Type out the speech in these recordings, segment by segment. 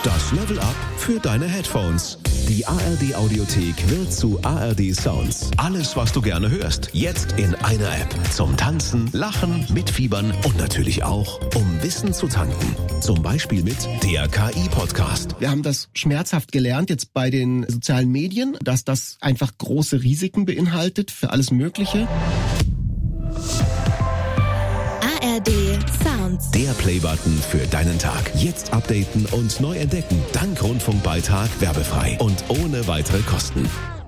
Das Level Up für deine Headphones. Die ARD Audiothek wird zu ARD Sounds. Alles, was du gerne hörst, jetzt in einer App. Zum Tanzen, Lachen, Mitfiebern und natürlich auch, um Wissen zu tanken. Zum Beispiel mit der KI-Podcast. Wir haben das schmerzhaft gelernt jetzt bei den sozialen Medien, dass das einfach große Risiken beinhaltet für alles Mögliche. ARD Sounds. Der Playbutton für deinen Tag. Jetzt updaten und neu entdecken. Dank Rundfunkbeitrag werbefrei und ohne weitere Kosten.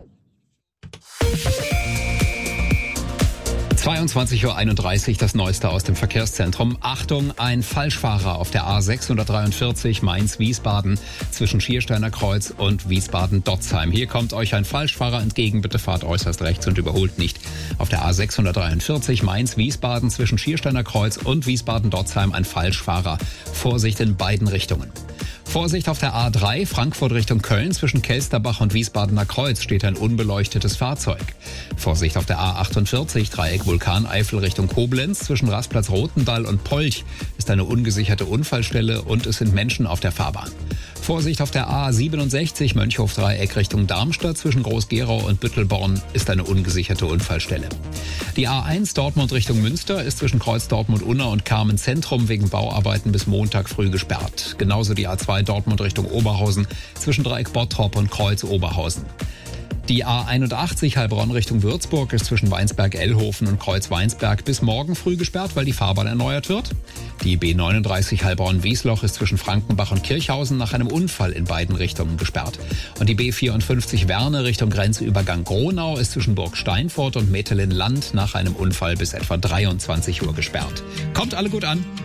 22:31 Uhr, das Neueste aus dem Verkehrszentrum. Achtung, ein Falschfahrer auf der A643 Mainz-Wiesbaden zwischen Schiersteiner Kreuz und Wiesbaden-Dotzheim. Hier kommt euch ein Falschfahrer entgegen. Bitte fahrt äußerst rechts und überholt nicht. Auf der A643 Mainz-Wiesbaden zwischen Schiersteiner Kreuz und Wiesbaden-Dotzheim ein Falschfahrer. Vorsicht in beiden Richtungen. Vorsicht auf der A3 Frankfurt Richtung Köln zwischen Kelsterbach und Wiesbadener Kreuz steht ein unbeleuchtetes Fahrzeug. Vorsicht auf der A48 Dreieck Vulkaneifel Richtung Koblenz zwischen Rastplatz Rotendal und Polch ist eine ungesicherte Unfallstelle und es sind Menschen auf der Fahrbahn. Vorsicht auf der A67 Mönchhof-Dreieck Richtung Darmstadt zwischen Groß-Gerau und Büttelborn ist eine ungesicherte Unfallstelle. Die A1 Dortmund Richtung Münster ist zwischen Kreuz Dortmund-Unna und Carmen Zentrum wegen Bauarbeiten bis Montag früh gesperrt. Genauso die A2 Dortmund Richtung Oberhausen zwischen Dreieck Bottrop und Kreuz Oberhausen. Die A81 Heilbronn Richtung Würzburg ist zwischen Weinsberg-Ellhofen und Kreuz Weinsberg bis morgen früh gesperrt, weil die Fahrbahn erneuert wird. Die B39 Heilbronn-Wiesloch ist zwischen Frankenbach und Kirchhausen nach einem Unfall in beiden Richtungen gesperrt. Und die B54 Werne Richtung Grenzübergang Gronau ist zwischen Burg Steinfurt und Metelen-Land nach einem Unfall bis etwa 23 Uhr gesperrt. Kommt alle gut an!